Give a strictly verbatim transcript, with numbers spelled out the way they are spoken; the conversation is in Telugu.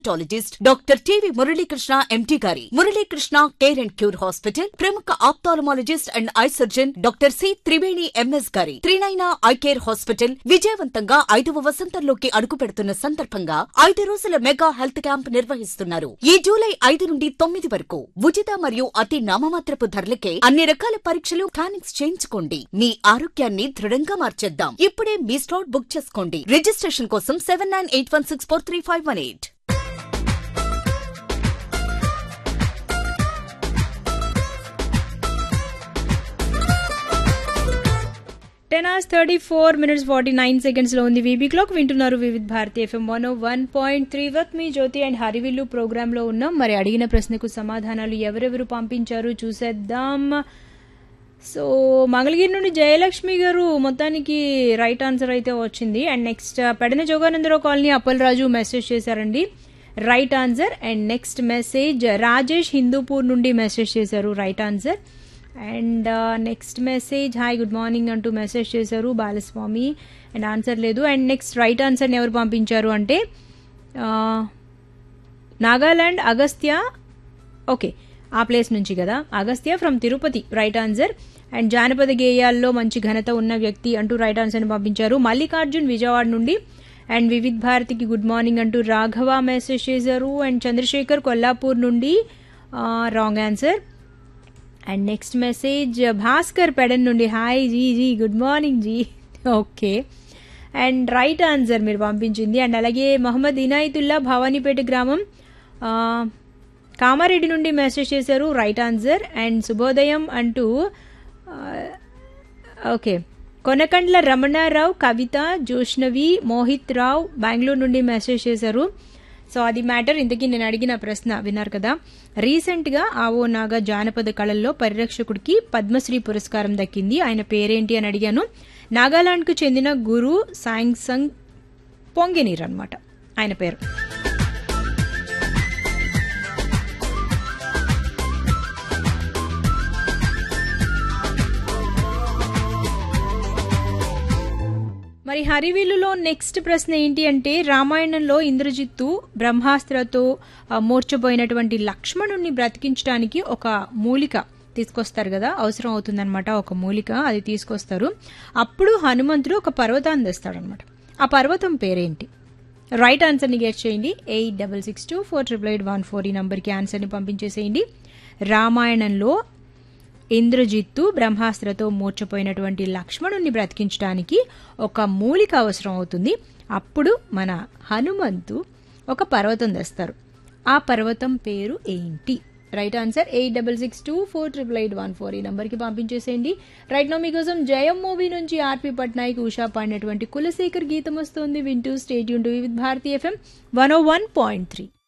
ఆప్థాలజిస్ట్ డాక్టర్ టివి మురళీకృష్ణ ఎంటీ గారి Muralikrishna care and cure hospital, ప్రముఖ ophthalmologist and I surgeon doctor C Triveni MS గారి త్రినైనా ఐ కేర్ హాస్పిటల్ విజయవంతంగా ఐదవ వసంతంలోకి అడుగు పెడుతున్న సందర్భంగా ఐదు రోజుల మెగా హెల్త్ క్యాంప్ నిర్వహిస్తున్నారు. ఈ జూలై ఐదు నుండి తొమ్మిది వరకు ఉచిత మరియు అతి నామమాత్రపు ధరలకే అన్ని రకాల పరీక్షలు, స్కానింగ్స్ చేయించుకోండి. మీ ఆరోగ్యాన్ని దృఢంగా మార్చేద్దాం. ఇప్పుడే మీ స్లాట్ బుక్ చేసుకోండి. రిజిస్ట్రేషన్ కోసం seven nine eight one six four three five one eight. Ten hours thirty four minutes forty nine seconds లో ఉంది వీబీ క్లాక్. వింటున్నారు Vividh Bharati FM one oh one point three వత్ me Jyothi and Harivillu programme లో ఉన్నాం. మరి అడిగిన ప్రశ్నకు సమాధానాలు ఎవరెవరు పంపించారు చూసేద్దాం. సో మంగళగిరి నుండి జయలక్ష్మి గారు మొత్తానికి రైట్ ఆన్సర్ అయితే వచ్చింది. And next Pedana Jogananda Rao colony Appalaraju message చేశారండి, right answer. And next message Rajesh Hindupur నుండి మెసేజ్ చేశారు, right answer. And next message hi good morning అంటూ మెసేజ్ చేశారు బాలస్వామి, అండ్ ఆన్సర్ లేదు. అండ్ నెక్స్ట్ రైట్ ఆన్సర్ని ఎవరు పంపించారు అంటే నాగాలాండ్ అగస్త్య, ఓకే ఆ ప్లేస్ నుంచి కదా, Agastya from Tirupati, right answer. And జానపద గేయాల్లో మంచి ఘనత ఉన్న వ్యక్తి అంటూ రైట్ ఆన్సర్ని పంపించారు మల్లికార్జున్ విజయవాడ నుండి. అండ్ వివిధ్ భారతికి గుడ్ మార్నింగ్ అంటూ రాఘవ మెసేజ్ చేశారు. అండ్ చంద్రశేఖర్ కొల్లాపూర్ నుండి wrong answer. And next message Bhaskar Pedana నుండి hi G G good morning G, okay and right answer మీరు పంపించింది. అండ్ అలాగే మహమ్మద్ ఇనాయతుల్లా భవానీపేట గ్రామం కామారెడ్డి నుండి మెసేజ్ చేశారు, రైట్ ఆన్సర్. అండ్ శుభోదయం అంటూ ఓకే కొనకండ్ల రమణారావు, కవిత, జోష్నవి, మోహిత్ రావు బెంగళూరు నుండి మెసేజ్ చేశారు. సో అది మ్యాటర్. ఇంతకీ నేను అడిగిన ప్రశ్న విన్నారు కదా, రీసెంట్ గా ఆవో నాగా జానపద కళల్లో పరిరక్షకుడికి పద్మశ్రీ పురస్కారం దక్కింది. ఆయన పేరేంటి అని అడిగాను. నాగాలాండ్ కు చెందిన గురు సాంగ్సంగ్ పొంగెనీర్ అనమాట ఆయన పేరు. మరి హరివిల్లులో నెక్స్ట్ ప్రశ్న ఏంటి అంటే రామాయణంలో ఇంద్రజిత్తు బ్రహ్మాస్త్రతో మూర్చబోయినటువంటి లక్ష్మణుణ్ణి బ్రతికించడానికి ఒక మూలిక తీసుకొస్తారు కదా, అవసరం అవుతుందన్నమాట ఒక మూలిక, అది తీసుకొస్తారు. అప్పుడు హనుమంతుడు ఒక పర్వతాన్ని తెస్తాడనమాట. ఆ పర్వతం పేరేంటి? రైట్ ఆన్సర్ని గెట్ చేయండి. Eight double six two four triple eight one four ఈ నంబర్కి ఆన్సర్ని పంపించేసేయండి. రామాయణంలో ఇంద్రజిత్తు బ్రహ్మాస్త్రతో మూర్చపోయినటువంటి లక్ష్మణుణ్ణి బ్రతికించడానికి ఒక మూలిక అవసరం అవుతుంది. అప్పుడు మన హనుమంతు ఒక పర్వతం తెస్తారు. ఆ పర్వతం పేరు ఏంటి? Right answer eight double six two four triple eight one four ఈ నంబర్కి పంపించేసేయండి. రైట్ నో మీకోసం జయం మూవీ నుంచి ఆర్పి పట్నాయక్, ఉషా పాడినటువంటి కులశేఖర్ గీతం వస్తుంది. వింటూ state Yoon to with Bharati FM one oh one point three.